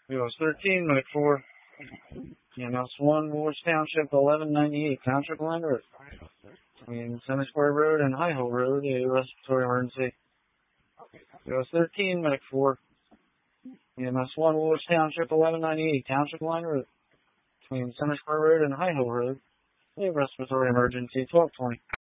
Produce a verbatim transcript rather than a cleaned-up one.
U S thirteen, Medic four. E M S one, Woolwich Township, eleven ninety-eight, Township Line Road. Between Center Square Road and High Hill Road, a respiratory emergency. U S thirteen, Medic four. E M S one, Woolwich Township, eleven ninety-eight, Township Line Road. Between Center Square Road and High Hill Road, a respiratory emergency, twelve twenty.